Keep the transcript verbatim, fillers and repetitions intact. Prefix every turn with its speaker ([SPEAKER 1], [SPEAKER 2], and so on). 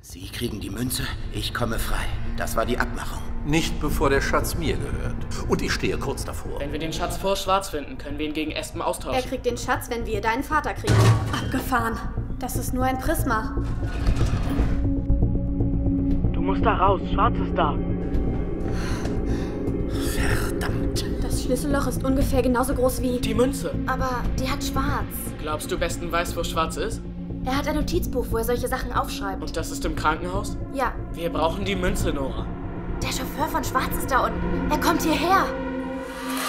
[SPEAKER 1] Sie kriegen die Münze, ich komme frei. Das war die Abmachung.
[SPEAKER 2] Nicht bevor der Schatz mir gehört. Und ich stehe kurz davor.
[SPEAKER 3] Wenn wir den Schatz vor Schwarz finden, können wir ihn gegen Espen austauschen.
[SPEAKER 4] Er kriegt den Schatz, wenn wir deinen Vater kriegen. Abgefahren. Das ist nur ein Prisma.
[SPEAKER 5] Du musst da raus. Schwarz ist da.
[SPEAKER 1] Verdammt.
[SPEAKER 4] Das Schlüsselloch ist ungefähr genauso groß wie...
[SPEAKER 3] Die Münze.
[SPEAKER 4] Aber die hat Schwarz.
[SPEAKER 3] Glaubst du, Besten weiß, wo Schwarz ist?
[SPEAKER 4] Er hat ein Notizbuch, wo er solche Sachen aufschreibt.
[SPEAKER 3] Und das ist im Krankenhaus?
[SPEAKER 4] Ja.
[SPEAKER 3] Wir brauchen die Münze, Nora.
[SPEAKER 4] Der Chauffeur von Schwarz ist da unten. Er kommt hierher.